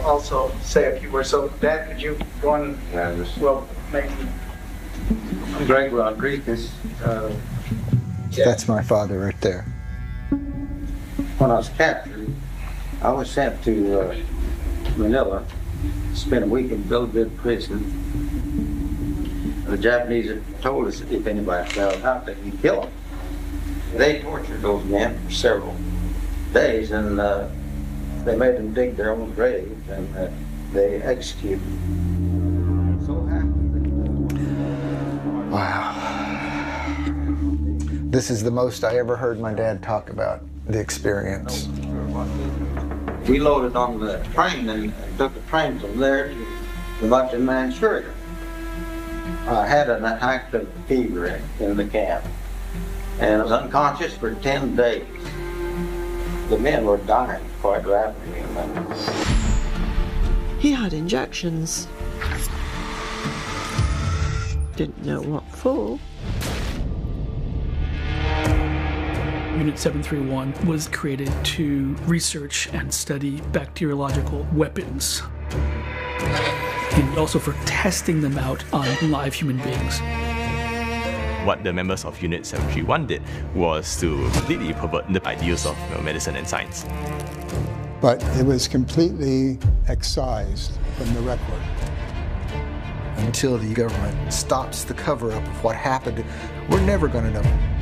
also say a few words. So, Dad, could you go on? Well, maybe. I'm Greg Rodriguez. That's my father right there. When I was captured, I was sent to Manila, spent a week in Bilbid prison. The Japanese had told us that if anybody found out, they could kill them. They tortured those men for several days, and they made them dig their own grave, and they executed them. So happened. Wow. This is the most I ever heard my dad talk about the experience. We loaded on the train and took the train from there to much in Manchuria. I had an active fever in the camp, and I was unconscious for 10 days. The men were dying quite rapidly. He had injections. Didn't know what for. Unit 731 was created to research and study bacteriological weapons, and also for testing them out on live human beings. What the members of Unit 731 did was to completely pervert the ideals of medicine and science. But it was completely excised from the record. Until the government stops the cover-up of what happened, we're never going to know.